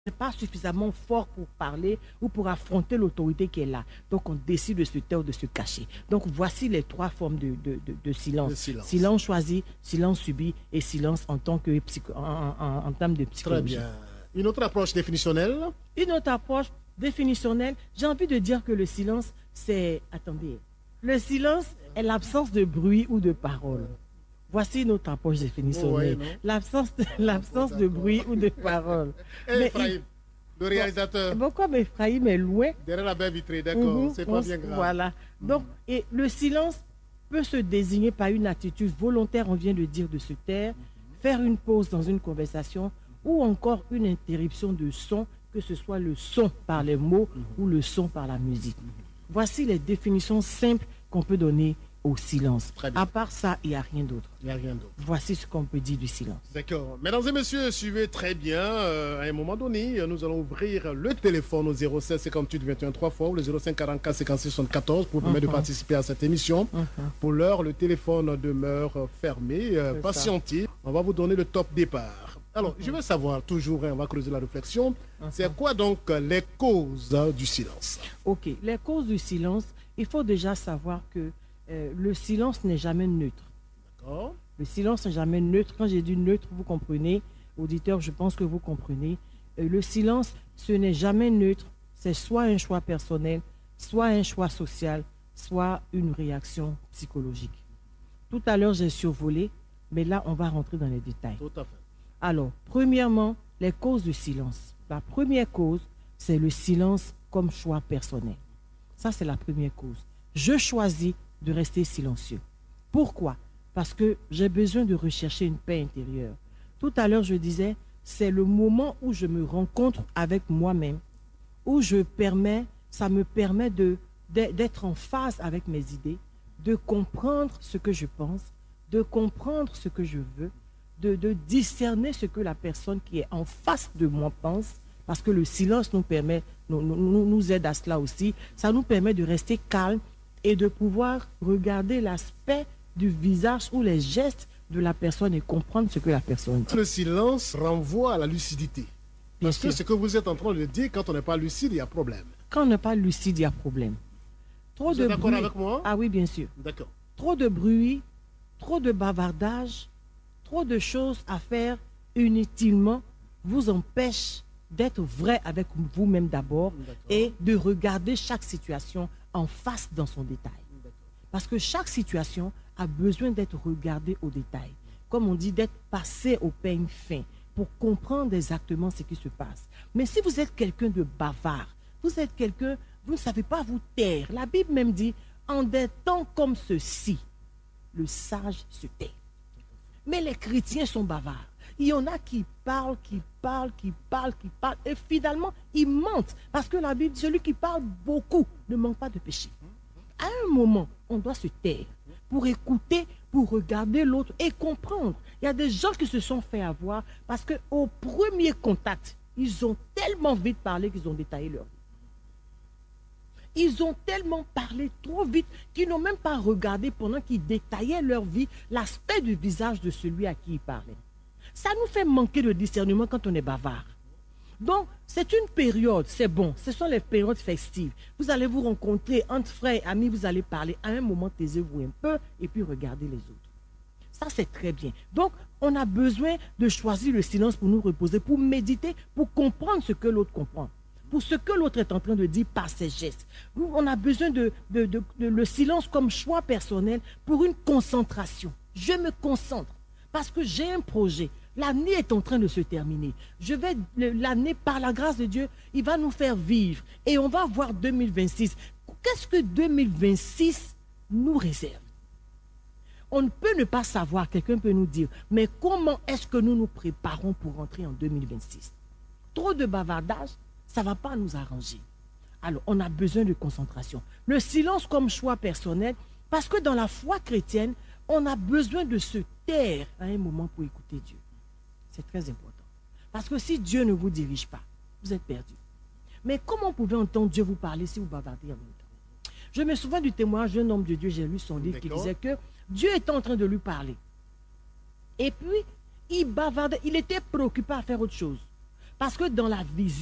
n'est pas suffisamment fort pour parler ou pour affronter l'autorité qui est là. Donc, on décide de se taire ou de se cacher. Donc, voici les trois formes de silence. Silence choisi, silence subi et silence en tant que en termes de psychologie. Très bien. Une autre approche définitionnelle? Une autre approche définitionnelle, j'ai envie de dire que le silence, c'est... Attendez. Le silence est l'absence de bruit ou de parole. Voici notre approche définitionnelle. L'absence de bruit ou de parole. Ephraïm, le réalisateur. Pourquoi Ephraïm est loin? Derrière la baie vitrée, d'accord, c'est pas bien grave. Voilà. Donc, et le silence peut se désigner par une attitude volontaire, on vient de dire, de se taire, faire une pause dans une conversation ou encore une interruption de son, que ce soit le son par les mots ou le son par la musique. Voici les définitions simples qu'on peut donner au silence. À part ça, il n'y a rien d'autre. Il n'y a rien d'autre. Voici ce qu'on peut dire du silence. D'accord. Mesdames et messieurs, suivez très bien. À un moment donné, nous allons ouvrir le téléphone au 07 58 21 3 fois ou le 05 44 56 74 pour permettre de participer à cette émission. Pour l'heure, le téléphone demeure fermé. Patientez. On va vous donner le top départ. Alors, je veux savoir, toujours, on va creuser la réflexion, c'est quoi donc les causes du silence? Ok, les causes du silence, il faut déjà savoir que le silence n'est jamais neutre. D'accord. Le silence n'est jamais neutre. Quand j'ai dit neutre, vous comprenez, auditeurs, je pense que vous comprenez. Le silence, ce n'est jamais neutre. C'est soit un choix personnel, soit un choix social, soit une réaction psychologique. Tout à l'heure, j'ai survolé, mais là, on va rentrer dans les détails. Tout à fait. Alors, premièrement, les causes du silence. La première cause, c'est le silence comme choix personnel. Ça, c'est la première cause. Je choisis de rester silencieux. Pourquoi? Parce que j'ai besoin de rechercher une paix intérieure. Tout à l'heure, je disais, c'est le moment où je me rencontre avec moi-même, où ça me permet d'être en phase avec mes idées, de comprendre ce que je pense, de comprendre ce que je veux, de discerner ce que la personne qui est en face de moi pense, parce que le silence nous aide à cela aussi. Ça nous permet de rester calme et de pouvoir regarder l'aspect du visage ou les gestes de la personne et comprendre ce que la personne dit. Le silence renvoie à la lucidité. Parce que ce que vous êtes en train de dire, quand on n'est pas lucide, il y a problème. Quand on n'est pas lucide, il y a problème. Vous êtes d'accord avec moi? Ah oui, bien sûr. D'accord. Trop de bruit, trop de bavardage, trop de choses à faire inutilement vous empêche d'être vrai avec vous-même d'abord et de regarder chaque situation en face dans son détail. Parce que chaque situation a besoin d'être regardée au détail. Comme on dit, d'être passé au peigne fin pour comprendre exactement ce qui se passe. Mais si vous êtes quelqu'un de bavard, vous êtes quelqu'un, vous ne savez pas vous taire. La Bible même dit, en des temps comme ceux-ci, le sage se tait. Mais les chrétiens sont bavards. Il y en a qui parlent, et finalement, ils mentent. Parce que la Bible dit, celui qui parle beaucoup ne manque pas de péché. À un moment, on doit se taire pour écouter, pour regarder l'autre et comprendre. Il y a des gens qui se sont fait avoir parce qu'au premier contact, ils ont tellement vite parlé qu'ils ont détaillé leur vie. Ils ont tellement parlé trop vite qu'ils n'ont même pas regardé pendant qu'ils détaillaient leur vie l'aspect du visage de celui à qui ils parlaient. Ça nous fait manquer de discernement quand on est bavard. Donc, c'est une période, c'est bon, ce sont les périodes festives. Vous allez vous rencontrer entre frères et amis, vous allez parler. À un moment, taisez-vous un peu et puis regardez les autres. Ça, c'est très bien. Donc, on a besoin de choisir le silence pour nous reposer, pour méditer, pour comprendre ce que l'autre comprend, pour ce que l'autre est en train de dire par ses gestes. On a besoin de le silence comme choix personnel pour une concentration. Je me concentre parce que j'ai un projet. L'année est en train de se terminer. L'année, par la grâce de Dieu, il va nous faire vivre. Et on va voir 2026. Qu'est-ce que 2026 nous réserve? On ne peut ne pas savoir, quelqu'un peut nous dire, mais comment est-ce que nous nous préparons pour entrer en 2026? Trop de bavardage, ça ne va pas nous arranger. Alors, on a besoin de concentration. Le silence comme choix personnel, parce que dans la foi chrétienne, on a besoin de se taire à un moment pour écouter Dieu. C'est très important. Parce que si Dieu ne vous dirige pas, vous êtes perdu. Mais comment pouvez entendre Dieu vous parler si vous bavardez en même temps? Je me souviens du témoignage d'un homme de Dieu, j'ai lu son livre qui disait que Dieu était en train de lui parler. Et puis, il bavardait, il était préoccupé à faire autre chose. Parce que dans la vision,